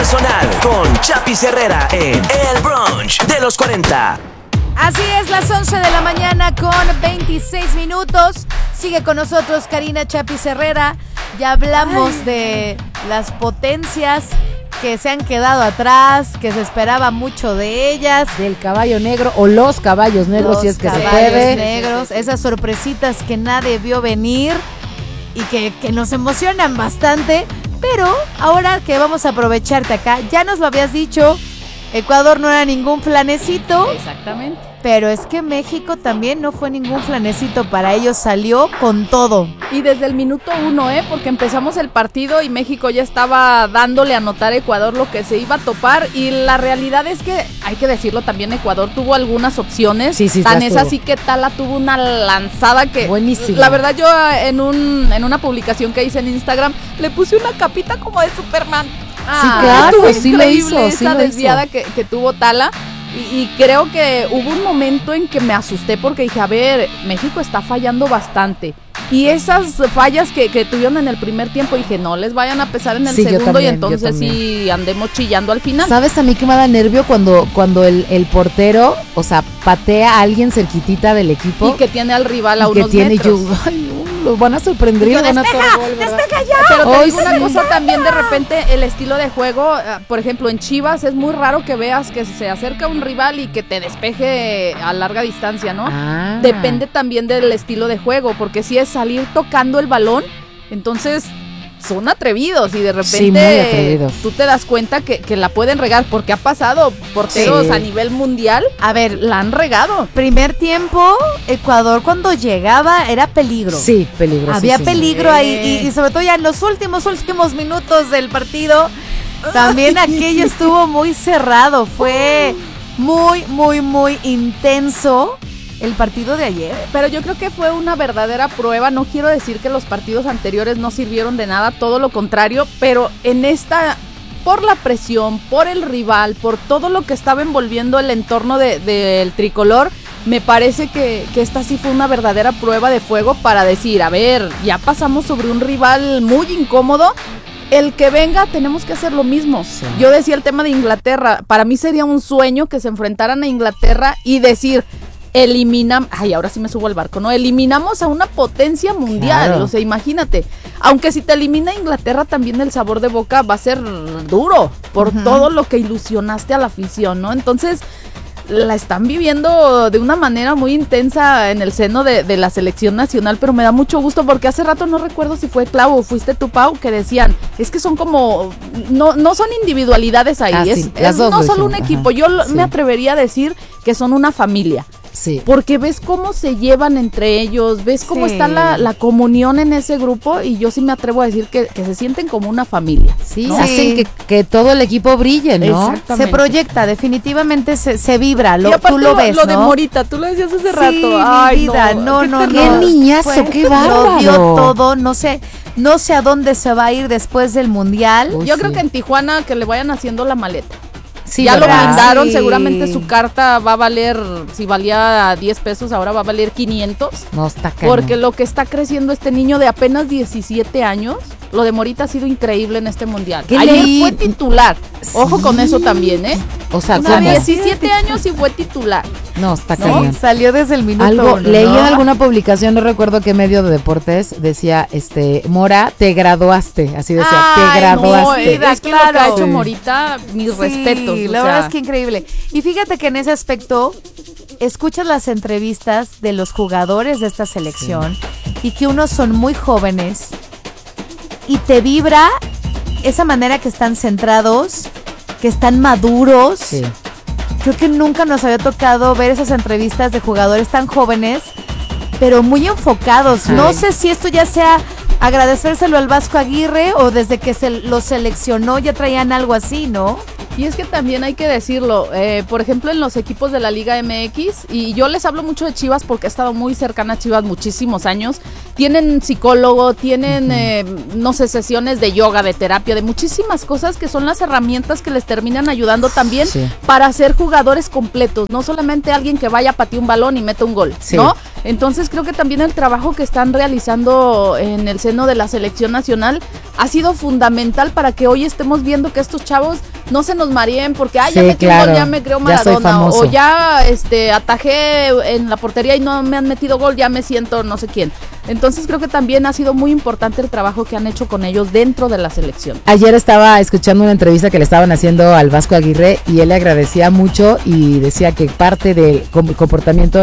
personal con Chapis Herrera en El Brunch de los 40. Así es, las 11 de la mañana con 26 minutos. Sigue con nosotros Karina Chapis Herrera. Ya hablamos de las potencias que se han quedado atrás, que se esperaba mucho de ellas. Del caballo negro o los caballos negros, si es que se puede. Los negros, esas sorpresitas que nadie vio venir y que nos emocionan bastante. Pero ahora que vamos a aprovecharte acá, ya nos lo habías dicho, Ecuador no era ningún flanecito. Exactamente. Pero es que México también no fue ningún flanecito para ellos, salió con todo. Y desde el minuto 1, porque empezamos el partido y México ya estaba dándole a notar a Ecuador lo que se iba a topar. Y la realidad es que, hay que decirlo también, Ecuador tuvo algunas opciones. Sí, tan es así que Tala tuvo una lanzada que... Buenísimo. La verdad yo en una publicación que hice en Instagram le puse una capita como de Superman. Sí, claro, sí lo hizo. Esa desviada que tuvo Tala. Y creo que hubo un momento en que me asusté porque dije, a ver, México está fallando bastante. Y esas fallas que tuvieron en el primer tiempo, dije, no les vayan a pesar en el segundo también, y entonces sí andemos chillando al final. ¿Sabes a mí que me da nervio cuando el portero, o sea, patea a alguien cerquitita del equipo? Y que tiene al rival a unos metros. Los van a sorprender. Despeja ya. Pero te digo una cosa también, de repente el estilo de juego, por ejemplo en Chivas es muy raro que veas que se acerca un rival y que te despeje a larga distancia, ¿no? Depende también del estilo de juego, porque si es salir tocando el balón, entonces son atrevidos y de repente tú te das cuenta que la pueden regar, porque ha pasado porteros a nivel mundial. A ver, la han regado. Primer tiempo, Ecuador cuando llegaba era peligro. Sí, peligro. Había peligro ahí y sobre todo ya en los últimos minutos del partido, también aquello estuvo muy cerrado. Fue muy, muy, muy intenso el partido de ayer. Pero yo creo que fue una verdadera prueba. No quiero decir que los partidos anteriores no sirvieron de nada, todo lo contrario, pero en esta, por la presión, por el rival, por todo lo que estaba envolviendo el entorno del tricolor, me parece que esta sí fue una verdadera prueba de fuego para decir, a ver, ya pasamos sobre un rival muy incómodo. El que venga, tenemos que hacer lo mismo. Sí. Yo decía el tema de Inglaterra, para mí sería un sueño que se enfrentaran a Inglaterra y decir, ahora sí me subo al barco, ¿no? Eliminamos a una potencia mundial, claro. O sea, imagínate. Aunque si te elimina Inglaterra, también el sabor de boca va a ser duro por todo lo que ilusionaste a la afición, ¿no? Entonces, la están viviendo de una manera muy intensa en el seno de la selección nacional, pero me da mucho gusto porque hace rato no recuerdo si fue Clau o fuiste tú, Pau, que decían, es que son como, no son individualidades ahí, es no solo un equipo. Yo me atrevería a decir que son una familia. Sí. Porque ves cómo se llevan entre ellos, ves cómo está la comunión en ese grupo, y yo sí me atrevo a decir que se sienten como una familia. Sí, ¿no? Hacen que todo el equipo brille, ¿no? Se proyecta, definitivamente se vibra, tú lo ves, lo de Morita, tú lo decías hace rato. Ay, vida, no. Qué niñazo, qué bárbaro. Lo dio todo, no sé a dónde se va a ir después del Mundial. Yo creo que en Tijuana que le vayan haciendo la maleta. Sí, ya lo blindaron, seguramente su carta va a valer, si valía 10 pesos, ahora va a valer 500. No, está caro. Porque lo que está creciendo este niño de apenas 17 años, lo de Morita ha sido increíble en este mundial. Ayer fue titular, ojo con eso también, O sea, 17 años y fue titular. No, está cañón. Salió desde el minuto leí en alguna publicación, no recuerdo qué medio de deportes, decía, Mora, te graduaste, así decía, te graduaste. No, es que lo que ha hecho Morita, mis respetos. La verdad es que increíble. Y fíjate que en ese aspecto, escuchas las entrevistas de los jugadores de esta selección y que unos son muy jóvenes y te vibra esa manera que están centrados, que están maduros. Sí. Creo que nunca nos había tocado ver esas entrevistas de jugadores tan jóvenes, pero muy enfocados. Sí. No sé si esto ya sea agradecérselo al Vasco Aguirre o desde que lo seleccionó ya traían algo así, ¿no? Y es que también hay que decirlo, por ejemplo en los equipos de la Liga MX, y yo les hablo mucho de Chivas porque he estado muy cercana a Chivas muchísimos años, tienen psicólogo, tienen, no sé, sesiones de yoga, de terapia, de muchísimas cosas que son las herramientas que les terminan ayudando también para ser jugadores completos, no solamente alguien que vaya a patear un balón y meta un gol, ¿no? Entonces creo que también el trabajo que están realizando en el seno de la selección nacional ha sido fundamental para que hoy estemos viendo que estos chavos no se nos mareen porque ya Sí, metí un claro. gol, ya me creo Ya soy Maradona, famoso. o ya atajé en la portería y no me han metido gol, ya me siento no sé quién. Entonces creo que también ha sido muy importante el trabajo que han hecho con ellos dentro de la selección. Ayer estaba escuchando una entrevista que le estaban haciendo al Vasco Aguirre y él le agradecía mucho y decía que parte del comportamiento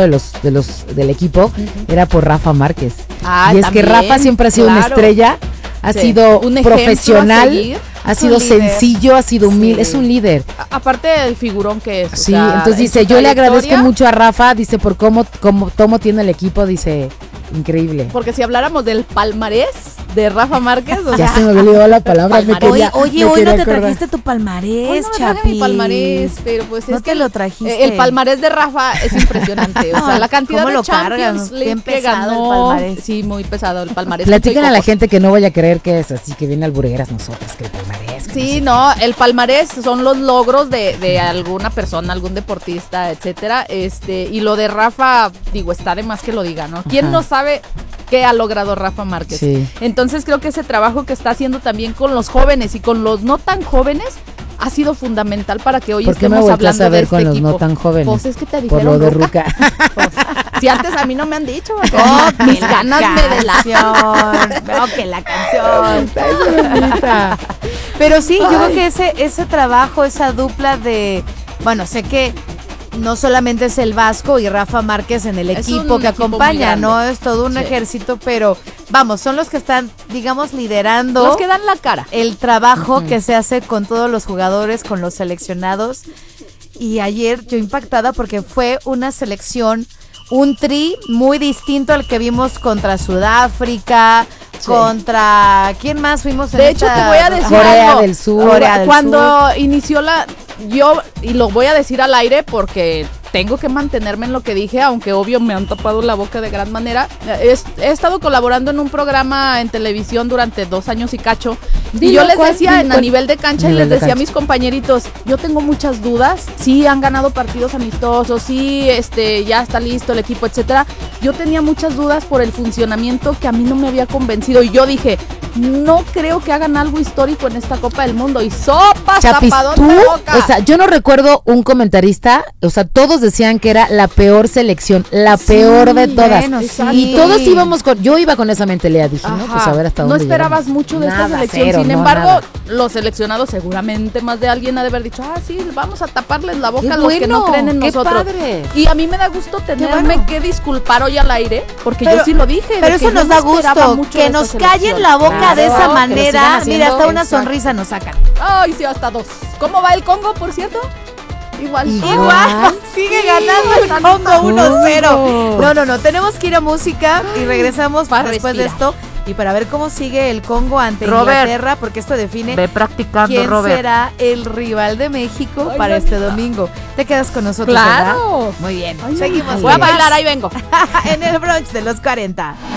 del equipo era por Rafa Márquez. Y es también, que Rafa siempre ha sido una claro. estrella, ha Sí, sido un ejemplo a profesional, seguir. ha sido un líder. sencillo, ha sido humilde, Sí. es un líder. Aparte del figurón que es. o Sí, sea, entonces en dice, su yo le agradezco trayectoria, mucho a Rafa, dice, por cómo tiene el equipo, dice, increíble. Porque si habláramos del palmarés de Rafa Márquez, o Ya sea, se me olvidó la palabra, me Palmarés. quería, Oye, me hoy no quería te acordar. trajiste tu palmarés, hoy no me traje Chapi. mi palmarés, pero pues No es te que lo trajiste. el palmarés de Rafa es impresionante, o sea, la cantidad ¿Cómo de lo Champions cargas? League Bien que pesado el ganó. palmarés. Sí, muy pesado el palmarés. Platican a la Cocos. gente que no vaya a creer que es así, que viene albureras nosotras, que el palmarés. que Sí, no no, el palmarés son los logros de alguna persona, algún deportista, etcétera. Y lo de Rafa, digo, está de más que lo diga, ¿no? ¿Quién Ajá. no sabe qué ha logrado Rafa Márquez? Sí. Entonces creo que ese trabajo que está haciendo también con los jóvenes y con los no tan jóvenes ha sido fundamental para que hoy ¿Por qué me estemos volteas hablando a ver de este con los equipo. no tan jóvenes? Pues es que te Por dijeron lo de ruca. Ruca. Pues, si antes a mí no me han dicho, Oh, mis ganas me delatan. Veo que la canción. Ay, bonita. Pero sí, yo creo Ay. que ese trabajo, esa dupla de, bueno, sé que no solamente es el Vasco y Rafa Márquez en el Es equipo un que equipo muy acompaña, grande. ¿no? Es todo un Sí. ejército, pero vamos, son los que están, digamos, liderando Los que dan la cara. el trabajo que se hace con todos los jugadores, con los seleccionados. Y ayer yo impactada porque fue una selección, un tri muy distinto al que vimos contra Sudáfrica, contra... ¿Quién más fuimos en De hecho, esta- te voy a decir Corea algo. del Sur. Corea del Cuando inició yo, y lo voy a decir al aire porque tengo que mantenerme en lo que dije, aunque obvio me han tapado la boca de gran manera. He estado colaborando en un programa en televisión durante 2 años y cacho. Y Dilo, yo les ¿cuál? decía Dilo, a nivel de cancha y Nivel les de decía a cancha. mis compañeritos, yo tengo muchas dudas. Sí, han ganado partidos amistosos, sí, ya está listo el equipo, etcétera. Yo tenía muchas dudas por el funcionamiento que a mí no me había convencido. Y yo dije, no creo que hagan algo histórico en esta Copa del Mundo. Y sopas, Chapis, tapadón tú, de boca. o sea, yo no recuerdo un comentarista, o sea, todos decían que era la peor selección, la peor de todas. bueno, exacto. Y todos íbamos yo iba con esa mentalidad, dije, no, pues Ajá. a ver hasta No dónde esperabas llegamos. mucho de esta Nada, selección. cero, Sin no, embargo, nada. los seleccionados seguramente más de alguien ha de haber dicho, sí, vamos a taparles la boca Qué a los que no bueno, creen en qué nosotros. padre. Y a mí me da gusto tenerme bueno. que disculpar hoy al aire, porque Pero- yo sí lo dije. de Pero que eso yo nos no da esperaba gusto, mucho que de nos esta callen selección. la boca Claro, de esa que lo sigan manera. haciendo. Mira, hasta una Exacto. sonrisa nos sacan. Ay, sí, hasta 2. ¿Cómo va el Congo, por cierto? Igual. Igual, sigue ganando el Congo 1-0. No, tenemos que ir a música y regresamos Para después de respirar. esto y para ver cómo sigue el Congo ante Robert. Inglaterra, porque esto define practicando, quién será el rival de México Ay, para no, este no. domingo. ¿Te quedas con nosotros, Claro. verdad? Muy bien, Ay, seguimos. Voy a con más bailar, ahí vengo. en el brunch de los 40.